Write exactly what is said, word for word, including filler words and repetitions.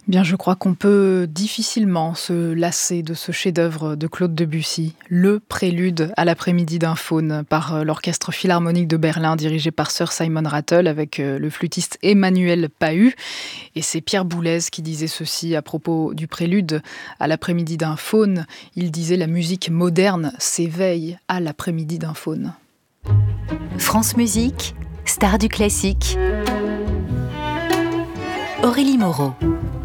Bien, je crois qu'on peut difficilement se lasser de ce chef-d'œuvre de Claude Debussy, le prélude à l'après-midi d'un faune, par l'Orchestre Philharmonique de Berlin, dirigé par Sir Simon Rattle, avec le flûtiste Emmanuel Pahud. Et c'est Pierre Boulez qui disait ceci à propos du prélude à l'après-midi d'un faune. Il disait: la musique moderne s'éveille à l'après-midi d'un faune. France Musique, star du classique. Aurélie Moreau.